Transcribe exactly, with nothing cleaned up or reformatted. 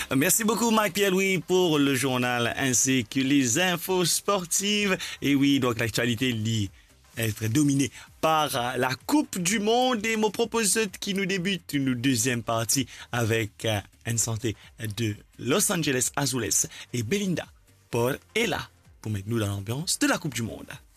Merci beaucoup, Mike Pierre-Louis, pour le journal ainsi que les infos sportives. Et oui, donc l'actualité lit être dominée par la Coupe du Monde et me propose qui nous débute une deuxième partie avec une santé de Los Angeles Azules et Belinda Paul est là pour mettre nous dans l'ambiance de la Coupe du Monde.